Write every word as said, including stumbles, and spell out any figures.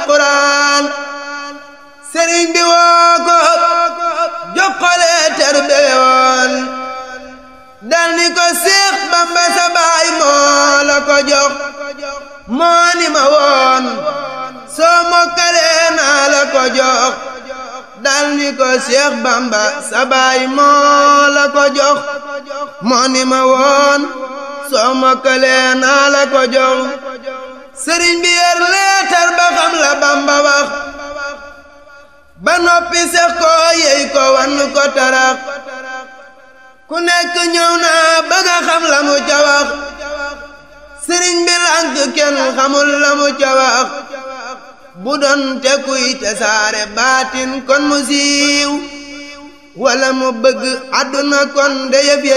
alquran sëriñ bi woo ko jokkale terbeyoon dal ni ko Seex Bamba sa baay moo la ko jox moo ni ma woon soo mokkalee naa la ko jox dal ni ko Seex Bamba sa baay moo la ko jox moo ni ma woon soo mokkalee naa la ko jox sëriñ bi yer leetar ba xam la Bamba wax ba noppi sex ko yey ko wan ko tarax ku nekk ñëw na bëgg a xam la mu ca wax sëriñ bi lànk kenn xamul la mu ca wax bu doon te kuy te saare baatin kon mu siiw wala mu bëgg àdduna kon de yëf